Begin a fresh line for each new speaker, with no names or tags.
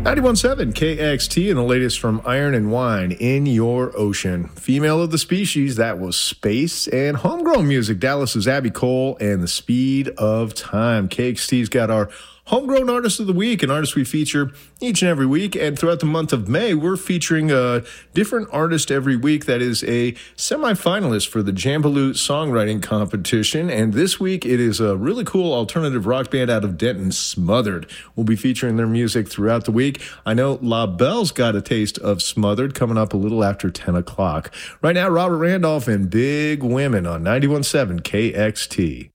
91.7 KXT and the latest from Iron and Wine, In Your Ocean. Female of the Species, that was Space. And homegrown music, Dallas's Abby Cole and The Speed of Time. KXT's got our Homegrown Artist of the Week, an artist we feature each and every week. And throughout the month of May, we're featuring a different artist every week that is a semifinalist for the Jambaloo Songwriting Competition. And this week, it is a really cool alternative rock band out of Denton, Smothered. We'll be featuring their music throughout the week. I know La Belle's got a taste of Smothered coming up a little after 10 o'clock. Right now, Robert Randolph and Big Women on 91.7 KXT.